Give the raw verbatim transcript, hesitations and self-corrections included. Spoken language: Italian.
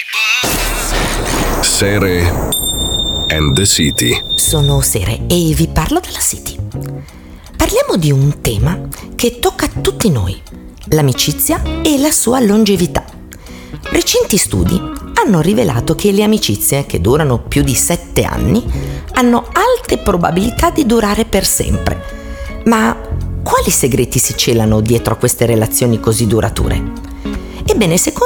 Sere and the City. Sono Sere e vi parlo della City. Parliamo di un tema che tocca a tutti noi, l'amicizia e la sua longevità. Recenti studi hanno rivelato che le amicizie che durano più di sette anni hanno alte probabilità di durare per sempre. Ma quali segreti si celano dietro a queste relazioni così durature? Ebbene, secondo